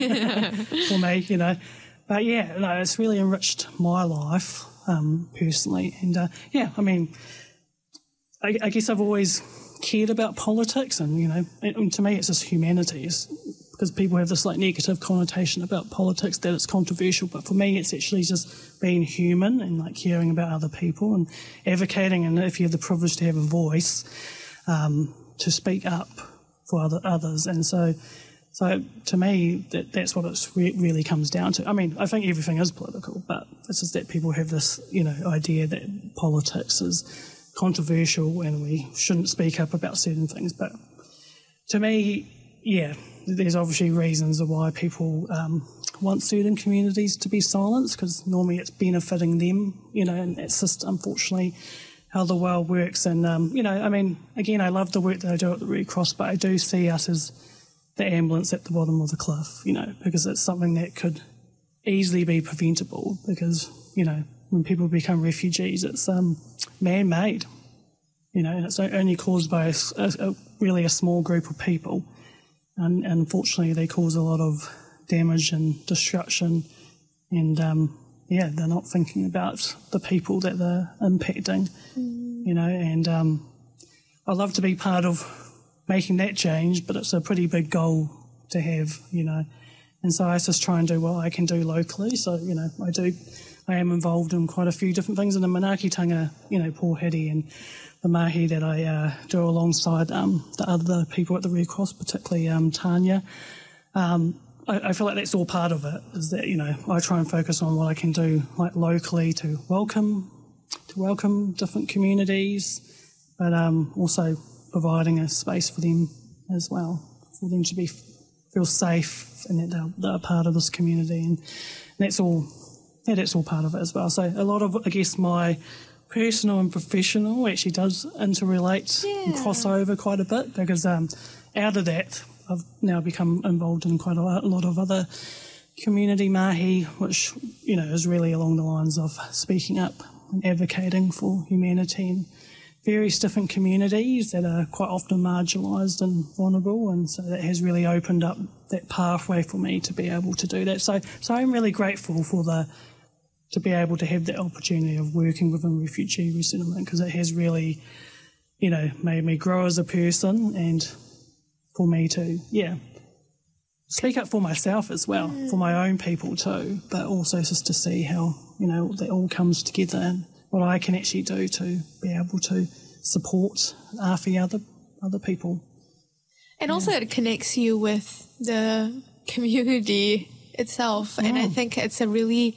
for me, But yeah, no, it's really enriched my life personally. And I mean, I guess I've always cared about politics, and to me it's just humanities, because people have this like negative connotation about politics that it's controversial, but for me it's actually just being human and like caring about other people and advocating, and if you have the privilege to have a voice, to speak up for others. And so to me that's what it really comes down to. I mean, I think everything is political, but it's just that people have this idea that politics is controversial and we shouldn't speak up about certain things. But to me, yeah, there's obviously reasons of why people want certain communities to be silenced, because normally it's benefiting them, and that's just unfortunately how the world works. And, I mean, again, I love the work that I do at the Red Cross, but I do see us as the ambulance at the bottom of the cliff, because it's something that could easily be preventable, because, when people become refugees, it's man-made, and it's only caused by really a small group of people. And unfortunately, they cause a lot of damage and destruction. And, they're not thinking about the people that they're impacting, and I'd love to be part of making that change, but it's a pretty big goal to have, And so I just try and do what I can do locally. So, I am involved in quite a few different things in the manaakitanga, pōheri, and the mahi that I do alongside the other people at the Red Cross, particularly Tanya. I feel like that's all part of it, is that, I try and focus on what I can do like locally to welcome different communities, but also providing a space for them as well, for them to feel safe and that they're part of this community, and that's all part of it as well. So a lot of, I guess, my personal and professional actually does interrelate and cross over quite a bit, because out of that I've now become involved in quite a lot of other community mahi, which, is really along the lines of speaking up and advocating for humanity in various different communities that are quite often marginalised and vulnerable, and so that has really opened up that pathway for me to be able to do that. So I'm really grateful to be able to have the opportunity of working within refugee resettlement, because it has really, made me grow as a person, and for me to, speak up for myself as well, for my own people too, but also just to see how, that all comes together and what I can actually do to be able to support awhi other people. And also it connects you with the community itself, and I think it's a really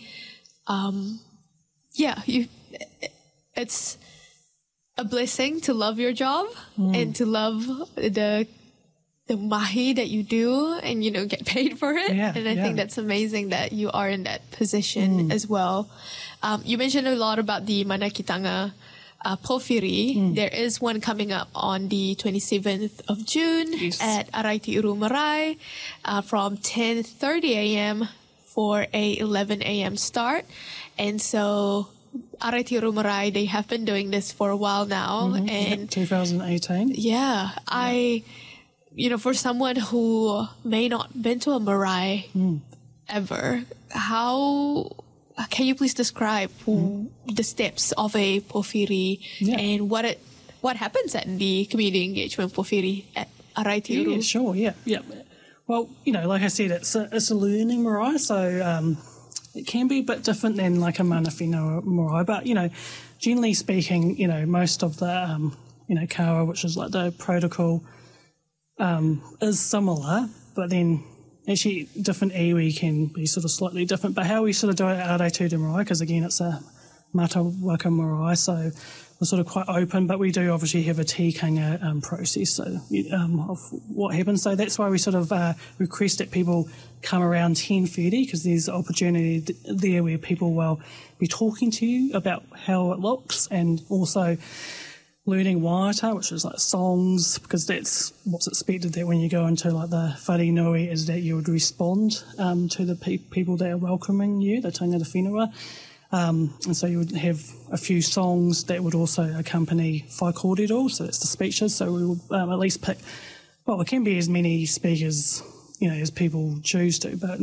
it's a blessing to love your job and to love the mahi that you do, and get paid for it. And I think that's amazing that you are in that position as well. You mentioned a lot about the Manaakitanga pōwhiri. There is one coming up on the 27th of June at Araitiuru Marae from 10:30 a.m. for a 11 a.m. start. And so Araitiuru Marae, they have been doing this for a while now. And 2018. For someone who may not been to a marae ever, how can you please describe the steps of a pōwhiri and what happens at the community engagement pōwhiri at Araitiuru? Yeah, sure, yeah. Well, like I said, it's a learning marae, so it can be a bit different than like a mana whenua marae, but, generally speaking, most of the, kawa, which is like the protocol, is similar, but then actually different iwi can be sort of slightly different. But how we sort of do it at Araituuru Marae, because again it's a matawaka marae, so we're sort of quite open, but we do obviously have a tikanga process of what happens. So that's why we sort of request that people come around 10:30, because there's opportunity there where people will be talking to you about how it looks, and also learning waiata, which is like songs, because that's what's expected, that when you go into like the whare nui is that you would respond to the people that are welcoming you, the tangata whenua. And so you would have a few songs that would also accompany whai kōrero, so that's the speeches. So we will at least pick, well, it can be as many speakers as people choose to. But